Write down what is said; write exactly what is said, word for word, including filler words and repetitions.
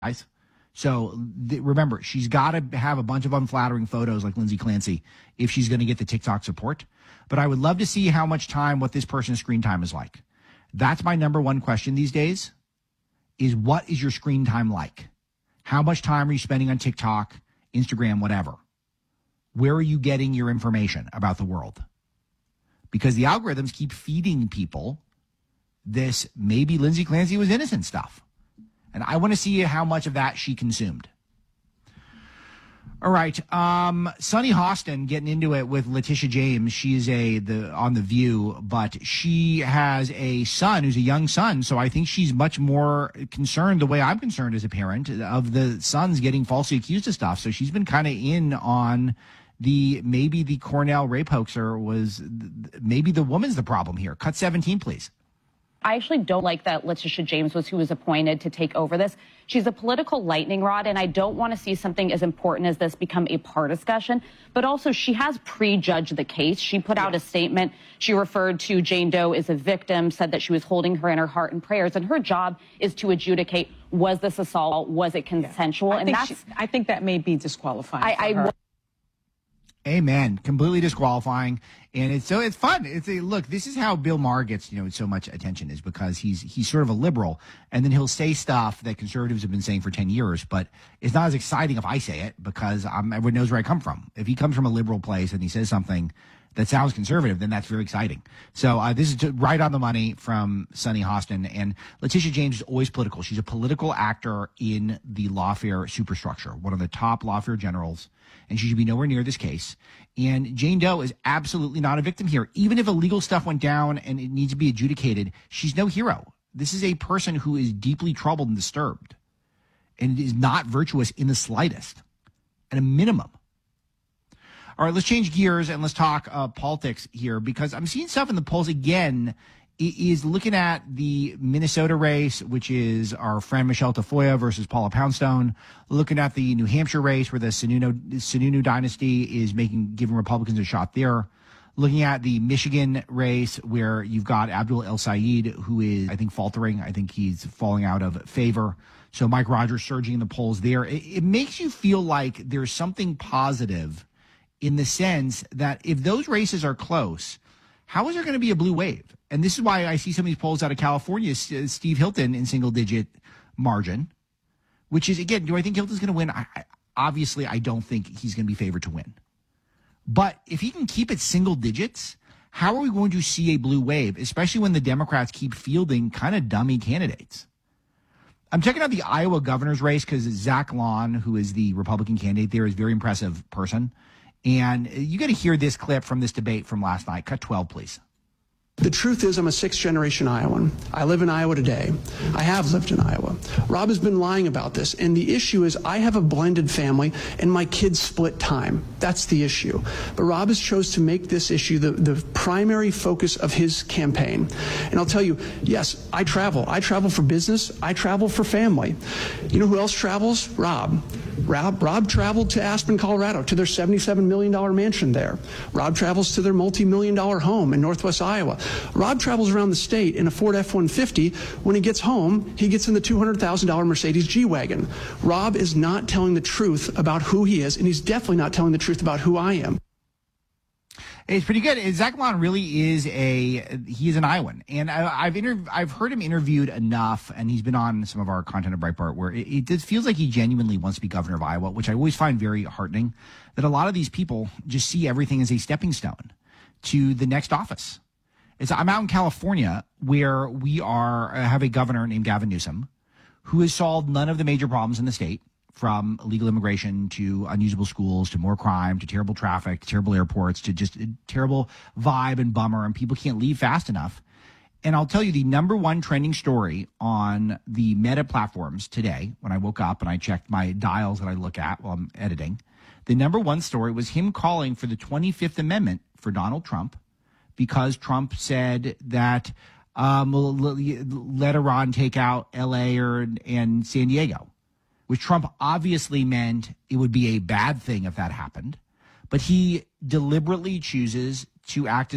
guys. So th- remember, she's got to have a bunch of unflattering photos like Lindsay Clancy if she's going to get the TikTok support. But I would love to see how much time, what this person's screen time is like. That's my number one question these days, is what is your screen time like? How much time are you spending on TikTok, Instagram, whatever? Where are you getting your information about the world? Because the algorithms keep feeding people this maybe Lindsay Clancy was innocent stuff. And I want to see how much of that she consumed. All right. Um, Sunny Hostin getting into it with Letitia James. She is a the on The View, but she has a son who's a young son. So I think she's much more concerned the way I'm concerned as a parent of the sons getting falsely accused of stuff. So she's been kind of in on the maybe the Cornell rape hoaxer was maybe the woman's the problem here. Cut seventeen, please. I actually don't like that Letitia James was who was appointed to take over this. She's a political lightning rod, and I don't want to see something as important as this become a part discussion. But also, she has prejudged the case. She put out a statement. She referred to Jane Doe as a victim, said that she was holding her in her heart and prayers, and her job is to adjudicate, was this assault, was it consensual? Yeah. I and think that's she, I think that may be disqualifying I, for I, her. Amen. Completely disqualifying. And it's so it's fun. It's a look, this is how Bill Maher gets, you know, so much attention, is because he's he's sort of a liberal, and then he'll say stuff that conservatives have been saying for ten years, but it's not as exciting if I say it because I'm, everyone knows where I come from. If he comes from a liberal place and he says something that sounds conservative, then that's very exciting. So uh, this is right on the money from Sunny Hostin. And Letitia James is always political. She's a political actor in the lawfare superstructure, one of the top lawfare generals, and she should be nowhere near this case. And Jane Doe is absolutely not a victim here. Even if illegal stuff went down and it needs to be adjudicated, she's no hero. This is a person who is deeply troubled and disturbed, and is not virtuous in the slightest, at a minimum. All right, let's change gears and let's talk uh, politics here, because I'm seeing stuff in the polls again. It is looking at the Minnesota race, which is our friend Michelle Tafoya versus Paula Poundstone. Looking at the New Hampshire race, where the Sununu, Sununu dynasty is making giving Republicans a shot there. Looking at the Michigan race, where you've got Abdul El Sayed, who is, I think, faltering. I think he's falling out of favor. So Mike Rogers surging in the polls there. It, it makes you feel like there's something positive, in the sense that if those races are close, how is there going to be a blue wave? And this is why I see some of these polls out of California, Steve Hilton in single-digit margin, which is, again, do I think Hilton's going to win? I, I, obviously, I don't think he's going to be favored to win. But if he can keep it single digits, how are we going to see a blue wave, especially when the Democrats keep fielding kind of dummy candidates? I'm checking out the Iowa governor's race because Zach Lawn, who is the Republican candidate there, is a very impressive person. And you got to hear this clip from this debate from last night. Cut twelve, please. The truth is, I'm a sixth-generation Iowan. I live in Iowa today. I have lived in Iowa. Rob has been lying about this, and the issue is I have a blended family, and my kids split time. That's the issue. But Rob has chose to make this issue the, the primary focus of his campaign. And I'll tell you, yes, I travel. I travel for business. I travel for family. You know who else travels? Rob. Rob, Rob traveled to Aspen, Colorado, to their seventy-seven million dollars mansion there. Rob travels to their multi-million dollar home in Northwest Iowa. Rob travels around the state in a Ford F one fifty. When he gets home, he gets in the two hundred thousand dollars Mercedes G-Wagon. Rob is not telling the truth about who he is, and he's definitely not telling the truth about who I am. It's pretty good. Zach Lawn really is a, he's an Iowan. And I, I've inter- I've heard him interviewed enough, and he's been on some of our content at Breitbart, where it, it just feels like he genuinely wants to be governor of Iowa, which I always find very heartening, that a lot of these people just see everything as a stepping stone to the next office. It's, I'm out in California, where we are have a governor named Gavin Newsom, who has solved none of the major problems in the state, from illegal immigration to unusable schools to more crime to terrible traffic, to terrible airports, to just a terrible vibe and bummer, and people can't leave fast enough. And I'll tell you, the number one trending story on the Meta platforms today, when I woke up and I checked my dials that I look at while I'm editing, the number one story was him calling for the twenty-fifth Amendment for Donald Trump, because Trump said that um, let Iran take out L A or and San Diego, which Trump obviously meant it would be a bad thing if that happened. But he deliberately chooses to act as